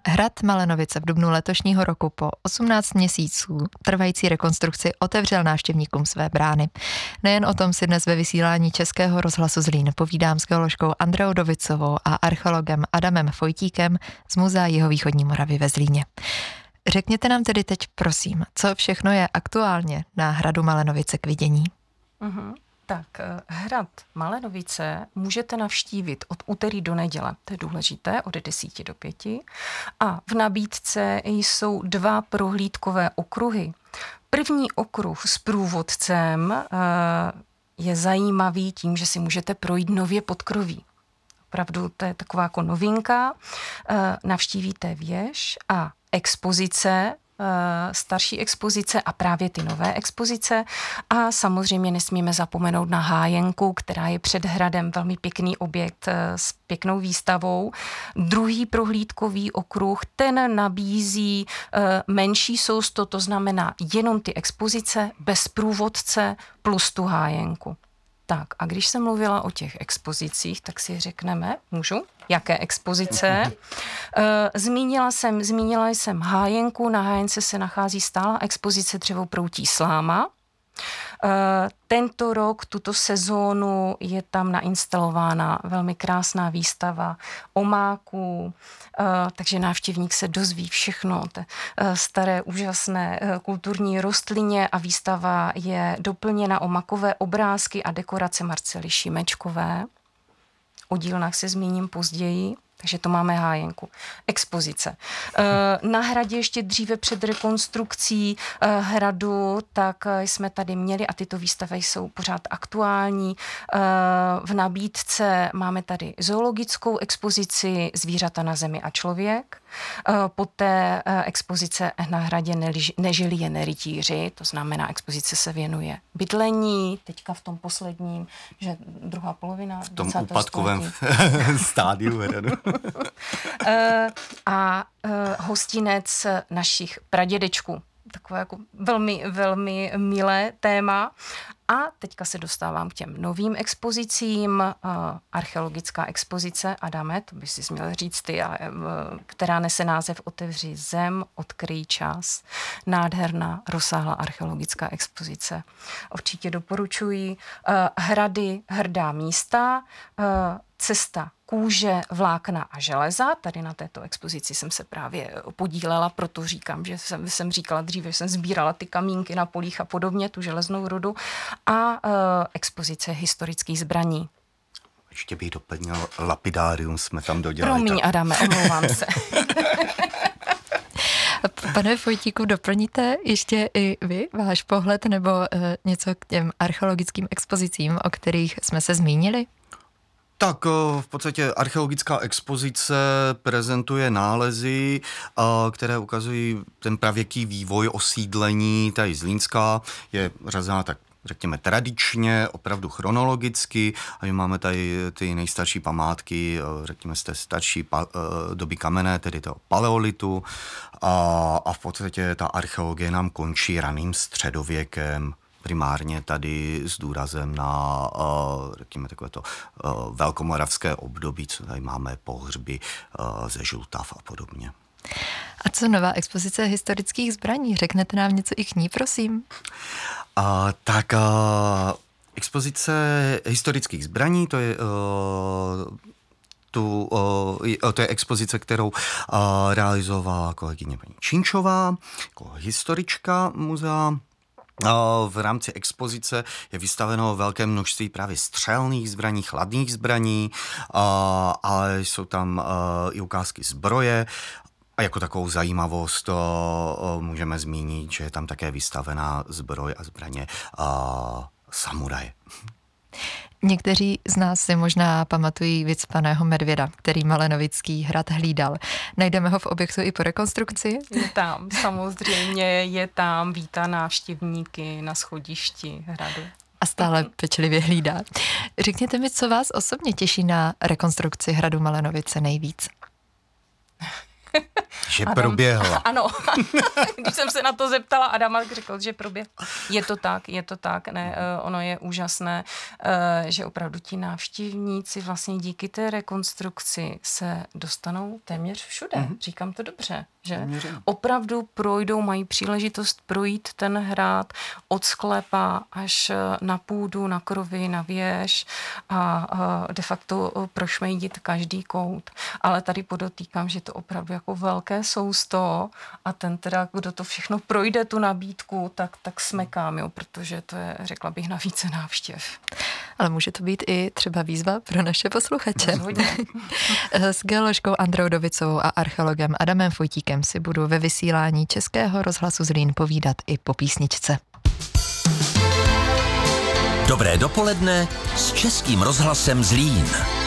Hrad Malenovice v dubnu letošního roku po 18 měsíců trvající rekonstrukci otevřel návštěvníkům své brány. Nejen o tom si dnes ve vysílání Českého rozhlasu Zlín povídám s geoložkou Andreou Dovicovou a archeologem Adamem Fojtíkem z Muzea Jihovýchodní Moravy ve Zlíně. Řekněte nám tedy teď, prosím, co všechno je aktuálně na hradu Malenovice k vidění? Tak, hrad Malenovice můžete navštívit od úterý do neděle, to je důležité, od 10 do 5. A v nabídce jsou 2 prohlídkové okruhy. První okruh s průvodcem je zajímavý tím, že si můžete projít nově podkroví. Opravdu to je taková jako novinka. Navštívíte věž a expozice, starší expozice a právě ty nové expozice. A samozřejmě nesmíme zapomenout na hájenku, která je před hradem, velmi pěkný objekt s pěknou výstavou. Druhý prohlídkový okruh, ten nabízí menší sousto, to znamená jenom ty expozice, bez průvodce plus tu hájenku. Tak a když jsem mluvila o těch expozicích, tak si řekneme, můžu? Jaké expozice? Zmínila jsem hájenku, na hájence se nachází stálá expozice dřevoproutí sláma. Tento rok, tuto sezónu je tam nainstalována velmi krásná výstava omáků, takže návštěvník se dozví všechno o té staré úžasné kulturní rostlině a výstava je doplněna o makové obrázky a dekorace Marcely Šimečkové. O dílnách se zmíním později. Takže to máme hájenku. Expozice. Na hradě ještě dříve před rekonstrukcí hradu, tak jsme tady měli, a tyto výstavy jsou pořád aktuální, v nabídce máme tady zoologickou expozici Zvířata na zemi a člověk. Poté expozice Na hradě nežili jen rytíři, to znamená, expozice se věnuje bydlení, teďka v tom posledním, že druhá polovina v tom úpadkovém stádiu hradu. A hostinec našich pradědečků. Takové jako velmi, velmi milé téma. A teďka se dostávám k těm novým expozicím. Archeologická expozice, Adame, to by si měl říct ty, která nese název Otevři zem, odkryj čas. Nádherná, rozsáhlá archeologická expozice. Určitě doporučuji. Hrady, hrdá místa, cesta kůže, vlákna a železa. Tady na této expozici jsem se právě podílela, proto říkám, že jsem říkala dříve, že jsem sbírala ty kamínky na polích a podobně, tu železnou rudu. A expozice historických zbraní. Ještě bych doplnil lapidárium, jsme tam dodělali. Promiň, Adame, omlouvám se. Pane Fojtíku, doplníte ještě i vy váš pohled nebo něco k těm archeologickým expozicím, o kterých jsme se zmínili? Tak v podstatě archeologická expozice prezentuje nálezy, které ukazují ten pravěký vývoj osídlení. Tady Zlínska je řazená tak řekněme tradičně, opravdu chronologicky, a my máme tady ty nejstarší památky, řekněme z té starší doby kamenné, tedy toho paleolitu, a v podstatě ta archeologie nám končí raným středověkem, primárně tady s důrazem na, řekněme, takovéto velkomoravské období, co tady máme pohřby ze Žultav a podobně. A co nová expozice historických zbraní? Řeknete nám něco i k ní, prosím? Expozice historických zbraní, to je expozice, kterou realizovala kolegyně paní Činčová, jako historička muzea. V rámci expozice je vystaveno velké množství právě střelných zbraní, chladných zbraní, ale jsou tam i ukázky zbroje. A jako takovou zajímavost můžeme zmínit, že je tam také vystavená zbroj a zbraně samuraje. Někteří z nás si možná pamatují vycpaného medvěda, který Malenovický hrad hlídal. Najdeme ho v objektu i po rekonstrukci? Je tam, samozřejmě je tam, vítá návštěvníky na schodišti hradu. A stále pečlivě hlídá. Řekněte mi, co vás osobně těší na rekonstrukci hradu Malenovice nejvíc? Že proběhla. Ano, když jsem se na to zeptala, Adam řekl, že proběhla. Je to tak, ne, ono je úžasné, že opravdu ti návštěvníci vlastně díky té rekonstrukci se dostanou téměř všude. Říkám to dobře, že? Opravdu mají příležitost projít ten hrad od sklepa až na půdu, na krovy, na věž a de facto prošmejdit každý kout. Ale tady podotýkám, že to opravdu jako velké sousto a ten teda, kdo to všechno projde, tu nabídku, tak smekám, jo, protože to je, řekla bych, na více návštěv. Ale může to být i třeba výzva pro naše posluchače. S geoložkou Andreou Dovicovou a archeologem Adamem Fojtíkem si budu ve vysílání Českého rozhlasu Zlín povídat i po písničce. Dobré dopoledne s Českým rozhlasem Zlín.